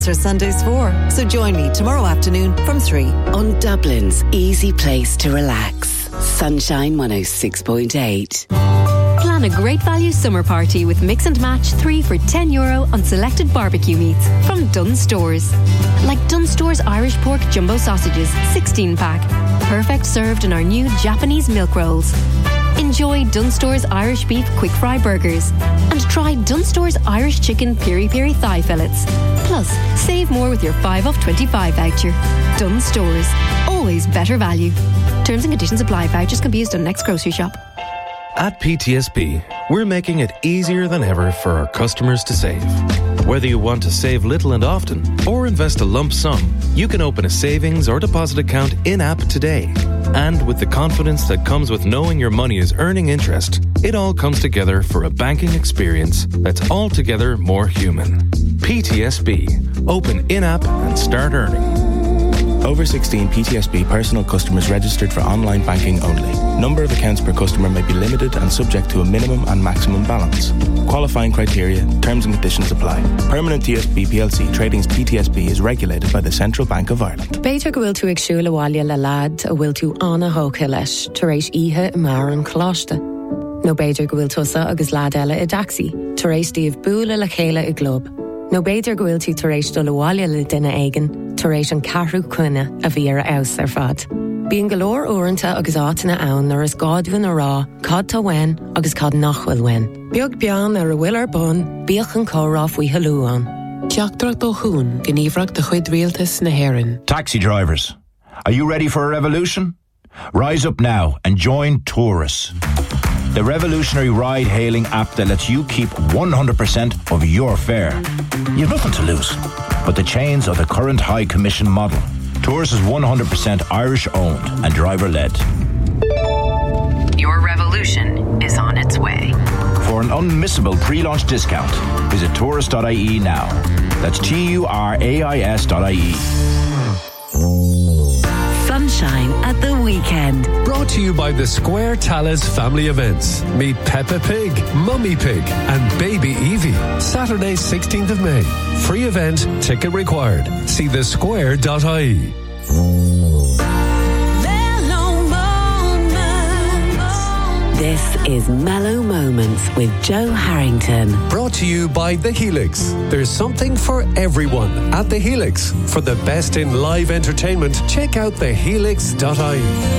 Or Sundays 4. So join me tomorrow afternoon from 3 on Dublin's easy place to relax. Sunshine 106.8. Plan a great value summer party with Mix and Match 3 for €10 on selected barbecue meats from Dunnes Stores. Like Dunnes Stores Irish Pork Jumbo Sausages, 16-pack. Perfect served in our new Japanese milk rolls. Enjoy Dunnes Stores Irish Beef Quick Fry Burgers. And try Dunnes Stores Irish Chicken Piri Piri Thigh Fillets. Plus, save more with your 5 off 25 voucher. Dunnes Stores. Always better value. Terms and conditions apply. Vouchers can be used on next grocery shop. At PTSB, we're making it easier than ever for our customers to save. Whether you want to save little and often or invest a lump sum, you can open a savings or deposit account in-app today. And with the confidence that comes with knowing your money is earning interest, it all comes together for a banking experience that's altogether more human. PTSB. Open in-app and start earning. Over 16 PTSB personal customers registered for online banking only. Number of accounts per customer may be limited and subject to a minimum and maximum balance. Qualifying criteria, terms and conditions apply. Permanent TSB plc Tradings PTSB is regulated by the Central Bank of Ireland. Beidir go bhfuil tú ag siúl bhaile le lad a bhfuil tú anna hóca leis tar éis ihe I mar an chláiste. No beidir go bhfuil tusa agus lad eile I daxi tar éis díobh búla le chéile I glob. No beidir go bhfuil tú tar éis do le bhaile le duine aigen tar éis an carrú cuine a bhí ar aus ar fad. Bíon golóir uaireanta agus átainna ann nar is gáidúin a rá, cad tá wein agus cad nachhfuil wein. Beag bean ar a bhfuil ar bun, bíoch an córá faoi halúán. Ceachtarach do hún gníomhreacht de chuid rialtas na hÉireann. Taxi drivers, are you ready for a revolution? Rise up now and join Taurus, the revolutionary ride-hailing app that lets you keep 100% of your fare. You've nothing to lose but the chains of the current high commission model. Taurus is 100% Irish-owned and driver-led. Your revolution is on its way. For an unmissable pre-launch discount, visit taurus.ie now. That's TURAIS.ie. Sunshine at the weekend. Brought to you by the Square Talla's family events. Meet Peppa Pig, Mummy Pig and Baby Evie. Saturday 16th of May. Free event, ticket required. See thesquare.ie. This is Mellow Moments with Joe Harrington. Brought to you by The Helix. There's something for everyone at The Helix. For the best in live entertainment, check out thehelix.ie.